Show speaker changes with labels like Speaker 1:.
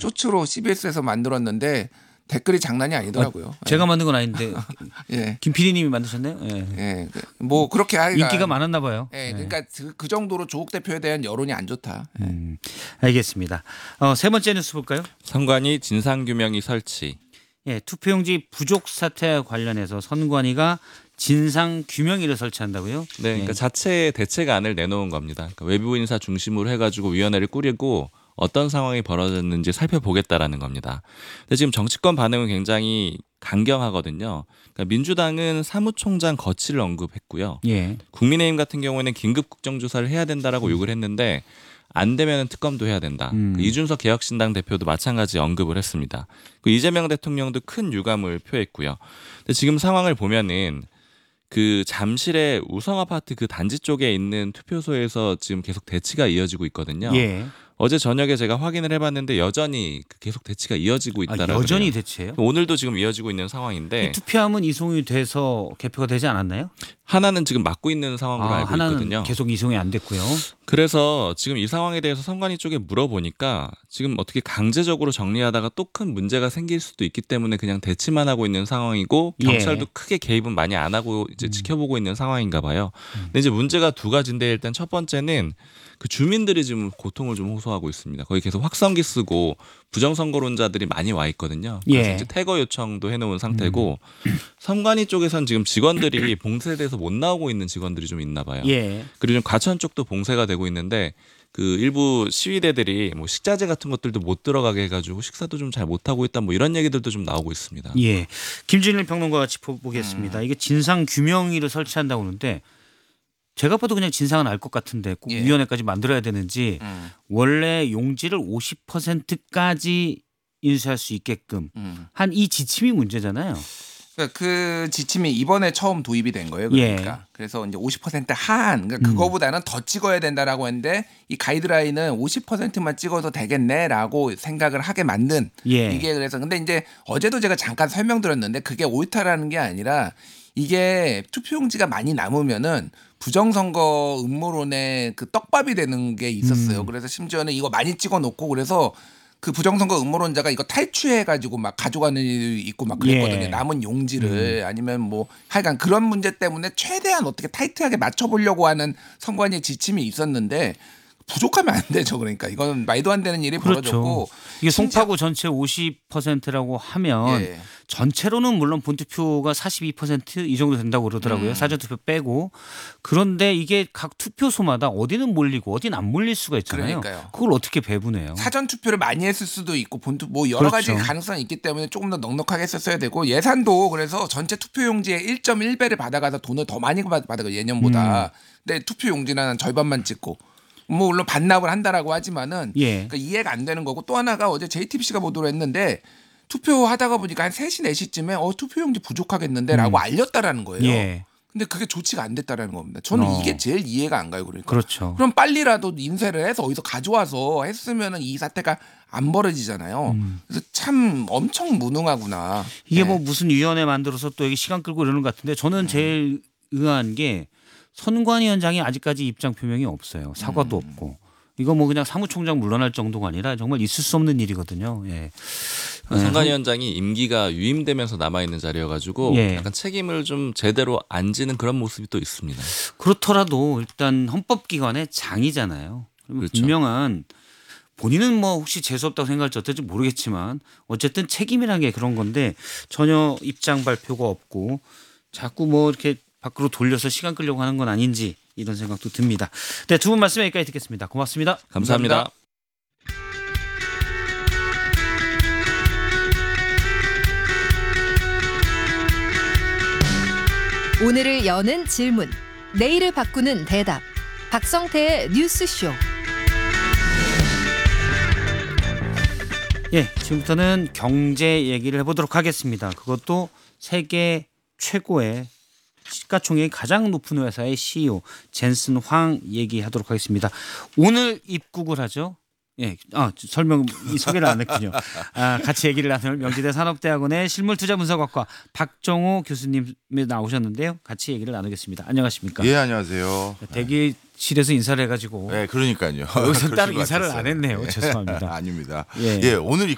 Speaker 1: 쇼츠로 CBS에서 만들었는데 댓글이 장난이 아니더라고요.
Speaker 2: 제가 만든 건 아닌데
Speaker 1: 예.
Speaker 2: 김 PD님이 만드셨네요. 예.
Speaker 1: 예. 뭐 그렇게
Speaker 2: 인기가 많았나 봐요.
Speaker 1: 예. 그러니까 그 정도로 조국 대표에 대한 여론이 안 좋다. 예.
Speaker 2: 알겠습니다. 세 번째 뉴스 볼까요?
Speaker 3: 선관위 진상규명위 설치.
Speaker 2: 예, 투표용지 부족 사태와 관련해서 선관위가 진상규명위를 설치한다고요?
Speaker 3: 네, 그러니까 자체 대책안을 내놓은 겁니다. 그러니까 외부 인사 중심으로 해가지고 위원회를 꾸리고 어떤 상황이 벌어졌는지 살펴보겠다라는 겁니다. 근데 지금 정치권 반응은 굉장히 강경하거든요. 그러니까 민주당은 사무총장 거취를 언급했고요.
Speaker 2: 예.
Speaker 3: 국민의힘 같은 경우에는 긴급 국정조사를 해야 된다라고 요구를 했는데 안 되면 특검도 해야 된다. 그 이준석 개혁신당 대표도 마찬가지 언급을 했습니다. 그 이재명 대통령도 큰 유감을 표했고요. 근데 지금 상황을 보면은 그 잠실의 우성아파트 그 단지 쪽에 있는 투표소에서 지금 계속 대치가 이어지고 있거든요.
Speaker 2: 예.
Speaker 3: 어제 저녁에 제가 확인을 해봤는데 여전히 계속 대치가 이어지고 있다라고.
Speaker 2: 여전히 대치예요?
Speaker 3: 오늘도 지금 이어지고 있는 상황인데.
Speaker 2: 투표함은 이송이 돼서 개표가 되지 않았나요?
Speaker 3: 하나는 지금 막고 있는 상황으로 알고
Speaker 2: 하나는
Speaker 3: 있거든요.
Speaker 2: 계속 이송이 안 됐고요.
Speaker 3: 그래서 지금 이 상황에 대해서 선관위 쪽에 물어보니까 지금 어떻게 강제적으로 정리하다가 또 큰 문제가 생길 수도 있기 때문에 그냥 대치만 하고 있는 상황이고 경찰도 크게 개입은 많이 안 하고 이제 지켜보고 있는 상황인가 봐요. 근데 이제 문제가 두 가지인데 일단 첫 번째는 그 주민들이 지금 고통을 좀 호소하고 있습니다. 거기 계속 확성기 쓰고 부정선거론자들이 많이 와 있거든요. 그래서 이제 퇴거 요청도 해놓은 상태고 선관위 쪽에선 지금 직원들이 봉쇄돼서 못 나오고 있는 직원들이 좀 있나 봐요.
Speaker 2: 예.
Speaker 3: 그리고 좀 과천 쪽도 봉쇄가 되고 있는데 그 일부 시위대들이 뭐 식자재 같은 것들도 못 들어가게 해가지고 식사도 좀 잘 못하고 있다 뭐 이런 얘기들도 좀 나오고 있습니다.
Speaker 2: 예. 김진일 평론가와 짚어보겠습니다. 이게 진상규명위를 설치한다고 하는데 제가 봐도 그냥 진상은 알 것 같은데 꼭 위원회까지 만들어야 되는지 원래 용지를 50%까지 인수할 수 있게끔 한 이 지침이 문제잖아요.
Speaker 1: 그 지침이 이번에 처음 도입이 된 거예요. 그러니까 그래서 이제 50% 한 그러니까 그거보다는 더 찍어야 된다라고 했는데 이 가이드라인은 50%만 찍어도 되겠네라고 생각을 하게 만든 이게 그래서 근데 이제 어제도 제가 잠깐 설명드렸는데 그게 옳다라는 게 아니라 이게 투표용지가 많이 남으면은 부정선거 음모론의 그 떡밥이 되는 게 있었어요. 그래서 심지어는 이거 많이 찍어놓고 그래서 그 부정선거 음모론자가 이거 탈취해가지고 막 가져가는 일이 있고 막 그랬거든요. 남은 용지를 아니면 뭐 하여간 그런 문제 때문에 최대한 어떻게 타이트하게 맞춰보려고 하는 선관위 지침이 있었는데 부족하면 안 되죠. 그러니까 이건 말도 안 되는 일이 벌어졌고
Speaker 2: 이게 송파구 전체 50%라고 하면 전체로는 물론 본투표가 42% 이 정도 된다고 그러더라고요. 사전투표 빼고. 그런데 이게 각 투표소마다 어디는 몰리고 어디는 안 몰릴 수가 있잖아요.
Speaker 1: 그러니까요.
Speaker 2: 그걸 어떻게 배분해요?
Speaker 1: 사전투표를 많이 했을 수도 있고 본투 뭐 여러 가지 가능성이 있기 때문에 조금 더 넉넉하게 했었어야 되고 예산도 그래서 전체 투표용지에 1.1배를 받아가서 돈을 더 많이 받아가 예년보다. 근데 투표용지는 한 절반만 찍고. 뭐 물론 반납을 한다라고 하지만은 그러니까 이해가 안 되는 거고 또 하나가 어제 JTBC가 보도를 했는데 투표하다가 보니까 한 3시 4시쯤에 투표용지 부족하겠는데라고 알렸다라는 거예요. 근데 그게 조치가 안 됐다라는 겁니다. 저는 이게 제일 이해가 안 가요. 그러니까.
Speaker 2: 그렇죠.
Speaker 1: 그럼 빨리라도 인쇄를 해서 어디서 가져와서 했으면은 이 사태가 안 벌어지잖아요. 그래서 참 엄청 무능하구나.
Speaker 2: 이게 뭐 무슨 위원회 만들어서 또 여기 시간 끌고 이러는 것 같은데 저는 제일 의아한 게 선관위원장이 아직까지 입장 표명이 없어요. 사과도 없고. 이거 뭐 그냥 사무총장 물러날 정도가 아니라 정말 있을 수 없는 일이거든요.
Speaker 3: 선관위원장이 임기가 유임되면서 남아있는 자리여가지고 약간 책임을 좀 제대로 안 지는 그런 모습이 또 있습니다.
Speaker 2: 그렇더라도 일단 헌법기관의 장이잖아요. 분명한 본인은 뭐 혹시 재수없다고 생각할지 어떨지 모르겠지만 어쨌든 책임이라는 게 그런 건데 전혀 입장 발표가 없고 자꾸 뭐 이렇게 밖으로 돌려서 시간 끌려고 하는 건 아닌지 이런 생각도 듭니다. 네, 두 분 말씀 여기까지 듣겠습니다. 고맙습니다.
Speaker 3: 감사합니다.
Speaker 4: 오늘을 여는 질문, 내일을 바꾸는 대답. 박성태의 뉴스쇼.
Speaker 2: 지금부터는 경제 얘기를 해보도록 하겠습니다. 그것도 세계 최고의 시가총액이 가장 높은 회사의 CEO 젠슨 황 얘기하도록 하겠습니다. 오늘 입국을 하죠. 소개를 안 했군요. 같이 얘기를 나눌 명지대 산업대학원의 실물투자분석학과 박정호 교수님 나오셨는데요. 같이 얘기를 나누겠습니다. 안녕하십니까?
Speaker 5: 예, 안녕하세요.
Speaker 2: 대기실에서 인사를 해가지고.
Speaker 5: 네, 그러니까요.
Speaker 2: 여기서 따로 인사를 안 했네요. 죄송합니다.
Speaker 5: 아닙니다.
Speaker 2: 예,
Speaker 5: 오늘